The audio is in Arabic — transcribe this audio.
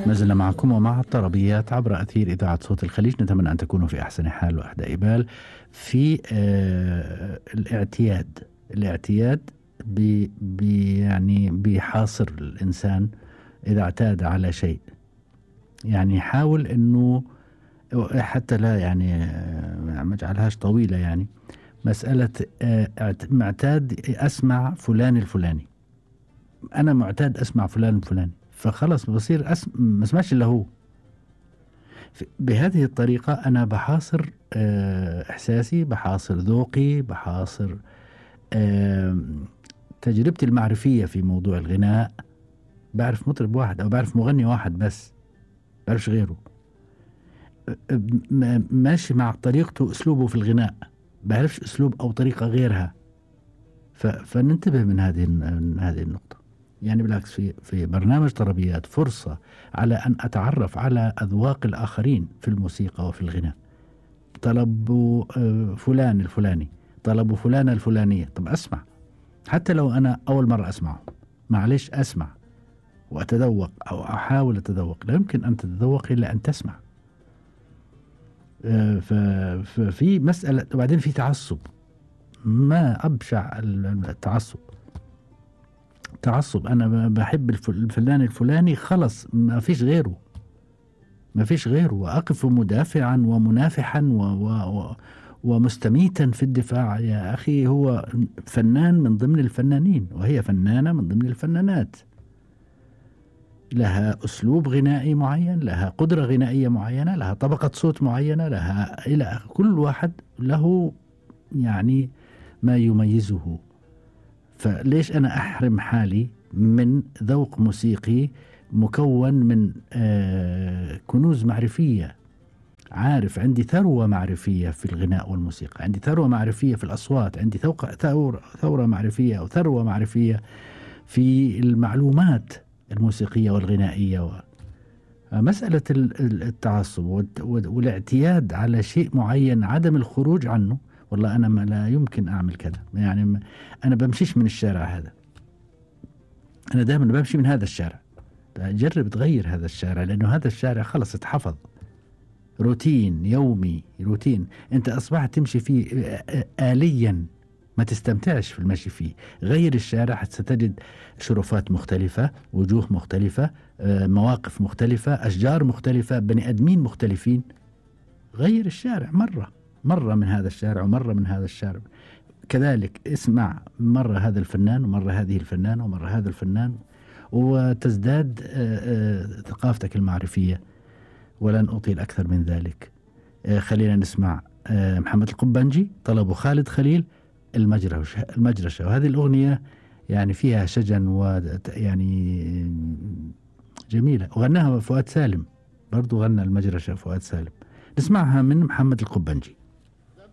ما زلنا معكم ومع الطربيات عبر أثير إذاعة صوت الخليج. نتمنى أن تكونوا في أحسن حال وأهدى بال. في الاعتياد يعني بيحاصر الإنسان إذا اعتاد على شيء. يعني حاول أنه حتى لا يعني ما اجعلهاش طويلة، يعني مسألة معتاد أسمع فلان الفلاني، أنا معتاد أسمع فلان الفلاني، فخلص بصير ما اسمعش إلا هو. بهذه الطريقة أنا بحاصر إحساسي، بحاصر ذوقي، بحاصر تجربتي المعرفية في موضوع الغناء. بعرف مطرب واحد أو بعرف مغني واحد بس، بعرفش غيره. ماشي مع طريقته، أسلوبه في الغناء، بعرفش أسلوب أو طريقة غيرها. فننتبه من هذه النقطة. يعني بالعكس، في برنامج طربيات فرصة على أن أتعرف على أذواق الآخرين في الموسيقى وفي الغناء. طلبوا فلان الفلاني، طلبوا فلانة الفلانية، طب أسمع. حتى لو أنا أول مرة أسمعه، معلش أسمع وأتذوق أو أحاول أتذوق. لا يمكن أن تتذوق إلا أن تسمع. ففي مسألة. وبعدين في تعصب، ما أبشع التعصب. أنا بحب الفلان الفلاني، خلص ما فيش غيره، وأقف مدافعا ومنافحا ومستميتا في الدفاع. يا أخي، هو فنان من ضمن الفنانين، وهي فنانة من ضمن الفنانات، لها أسلوب غنائي معين، لها قدرة غنائية معينة، لها طبقة صوت معينة، لها إلى كل واحد له يعني ما يميزه. فليش أنا أحرم حالي من ذوق موسيقي مكون من كنوز معرفية؟ عارف، عندي ثروة معرفية في الغناء والموسيقى، عندي ثروة معرفية في الأصوات، عندي ثورة معرفية أو ثروة معرفية في المعلومات الموسيقية والغنائية. مسألة التعصب والاعتياد على شيء معين، عدم الخروج عنه. والله أنا لا يمكن أعمل كذا، يعني أنا بمشيش من الشارع هذا، أنا دائما بمشي من هذا الشارع. جرب تغير هذا الشارع، لأنه هذا الشارع خلص اتحفظ، روتين يومي، روتين أنت أصبحت تمشي فيه آليا، ما تستمتعش في المشي فيه. غير الشارع، ستجد شرفات مختلفة، وجوه مختلفة، مواقف مختلفة، أشجار مختلفة، بني أدمين مختلفين. غير الشارع مرة من هذا الشارع ومرة من هذا الشارع. كذلك اسمع مرة هذا الفنان ومرة هذه الفنانة ومرة هذا الفنان، وتزداد ثقافتك المعرفية. ولن أطيل أكثر من ذلك. خلينا نسمع محمد القبنجي، طلبوا خالد خليل، المجرشة. وهذه الأغنية يعني فيها شجن ويعني جميلة، وغناها فؤاد سالم، برضو غنى المجرشة فؤاد سالم. نسمعها من محمد القبنجي.